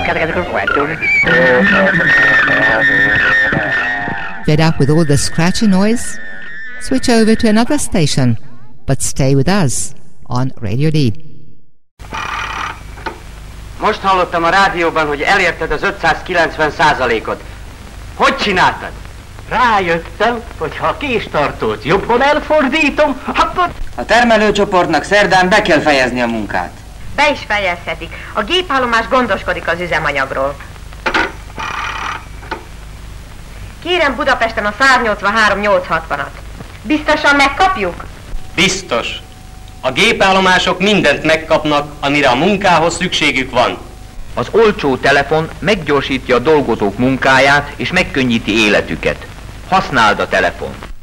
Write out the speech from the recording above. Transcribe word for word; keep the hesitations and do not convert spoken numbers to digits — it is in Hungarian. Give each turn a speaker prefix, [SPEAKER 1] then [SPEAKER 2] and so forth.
[SPEAKER 1] Fed up with all the scratchy noise? Switch over to another station, but stay with us on Radio D.
[SPEAKER 2] Most hallottam a rádióban, hogy elérted az ötszázkilencven százalékot. Hogy csináltad?
[SPEAKER 3] Rájöttem, hogy ha a késtartót jobban elfordítom, akkor...
[SPEAKER 2] A termelőcsoportnak szerdán be kell fejezni a munkát.
[SPEAKER 4] Be is fejezhetik. A gépállomás gondoskodik az üzemanyagról. Kérem Budapesten a száznyolcvanhárom nyolcszázhatvanat. Biztosan megkapjuk?
[SPEAKER 5] Biztos. A gépállomások mindent megkapnak, amire a munkához szükségük van.
[SPEAKER 6] Az olcsó telefon meggyorsítja a dolgozók munkáját és megkönnyíti életüket. Használd a telefont!